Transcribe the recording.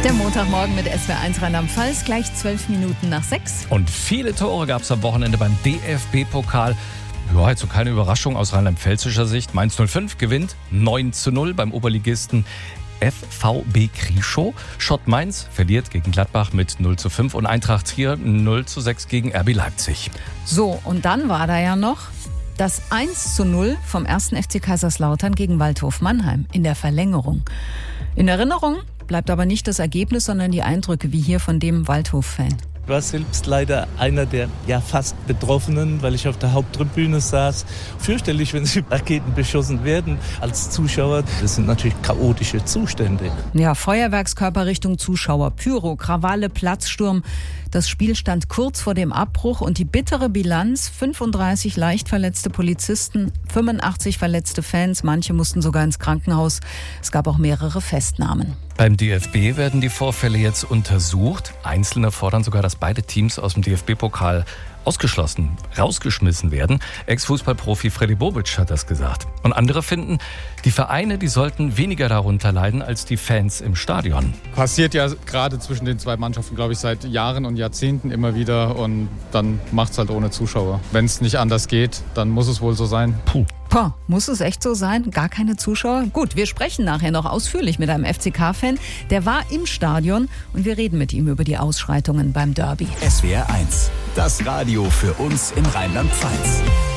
Der Montagmorgen mit SWR1 Rheinland-Pfalz, gleich 12 Minuten nach 6. Und viele Tore gab es am Wochenende beim DFB-Pokal. Ja, jetzt so keine Überraschung aus rheinland-pfälzischer Sicht. Mainz 05 gewinnt 9:0 beim Oberligisten FVB Krieschow. Schott Mainz verliert gegen Gladbach mit 0:5 und Eintracht Trier 0:6 gegen RB Leipzig. So, und dann war da ja noch das 1:0 vom 1. FC Kaiserslautern gegen Waldhof Mannheim in der Verlängerung. In Erinnerung bleibt aber nicht das Ergebnis, sondern die Eindrücke, wie hier von dem Waldhof-Fan. Ich war selbst leider einer der fast Betroffenen, weil ich auf der Haupttribüne saß. Fürchterlich, wenn sie Raketen beschossen werden als Zuschauer. Das sind natürlich chaotische Zustände. Ja, Feuerwerkskörper Richtung Zuschauer, Pyro, Krawalle, Platzsturm. Das Spiel stand kurz vor dem Abbruch und die bittere Bilanz: 35 leicht verletzte Polizisten, 85 verletzte Fans, manche mussten sogar ins Krankenhaus. Es gab auch mehrere Festnahmen. Beim DFB werden die Vorfälle jetzt untersucht. Einzelne fordern sogar, dass beide Teams aus dem DFB-Pokal rausgeschmissen werden. Ex-Fußballprofi Freddy Bobic hat das gesagt. Und andere finden, die Vereine, die sollten weniger darunter leiden als die Fans im Stadion. Passiert ja gerade zwischen den zwei Mannschaften, glaube ich, seit Jahren und Jahrzehnten immer wieder. Und dann macht's halt ohne Zuschauer. Wenn es nicht anders geht, dann muss es wohl so sein. Muss es echt so sein? Gar keine Zuschauer? Gut, wir sprechen nachher noch ausführlich mit einem FCK-Fan. Der war im Stadion und wir reden mit ihm über die Ausschreitungen beim Derby. SWR1, das Radio für uns in Rheinland-Pfalz.